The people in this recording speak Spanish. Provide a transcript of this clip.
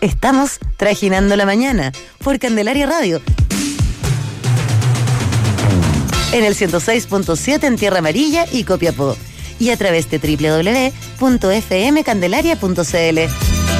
Estamos trajinando la mañana por Candelaria Radio. En el 106.7 en Tierra Amarilla y Copiapó. Y a través de www.fmcandelaria.cl.